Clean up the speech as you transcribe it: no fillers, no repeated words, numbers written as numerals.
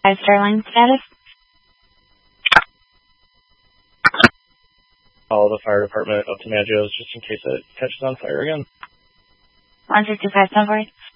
Sterling status. Call the fire department up to Maggio's just in case it catches on fire again. 155 1040.